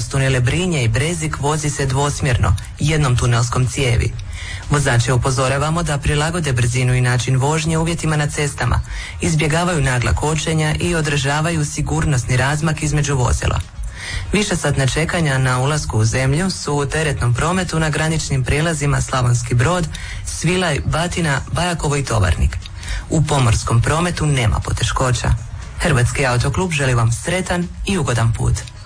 tunele Brinje i Brezik vozi se dvosmjerno, jednom tunelskom cijevi. Vozače upozoravamo da prilagode brzinu i način vožnje uvjetima na cestama, izbjegavaju nagla kočenja i održavaju sigurnosni razmak između vozila. Višesatna čekanja na ulasku u zemlju su u teretnom prometu na graničnim prijelazima Slavonski Brod, Svilaj, Batina, Bajakovo i Tovarnik. U pomorskom prometu nema poteškoća. Hrvatski autoklub želi vam sretan i ugodan put.